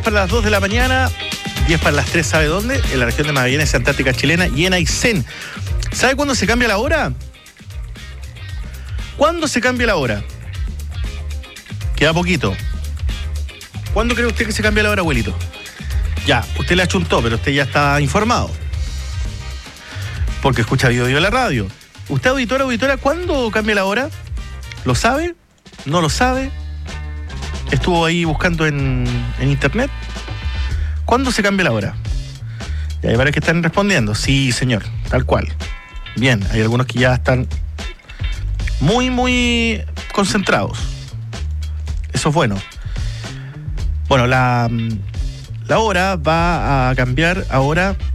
para las 2 de la mañana, 10 para las 3, ¿sabe dónde? En la región de Magallanes, Antártica chilena y en Aysén. ¿Sabe cuándo se cambia la hora? ¿Cuándo se cambia la hora? Queda poquito. ¿Cuándo cree usted que se cambia la hora, abuelito? Ya, usted le achuntó, pero usted ya está informado. Porque escucha Bio Bio en la radio. ¿Usted, auditora, cuándo cambia la hora? ¿Lo sabe? ¿No lo sabe? ¿Estuvo ahí buscando en internet? ¿Cuándo se cambia la hora? Y hay varios que están respondiendo. Sí, señor, tal cual. Bien, hay algunos que ya están muy concentrados. Eso es bueno. Bueno, la hora va a cambiar ahora